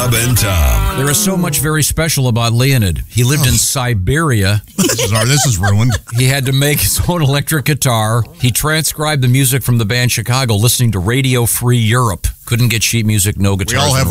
Bob and Tom. There is so much very special about Leonid. He lived in Siberia. This is ruined. He had to make his own electric guitar. He transcribed the music from the band Chicago, listening to Radio Free Europe. Couldn't get sheet music, no guitars. We all have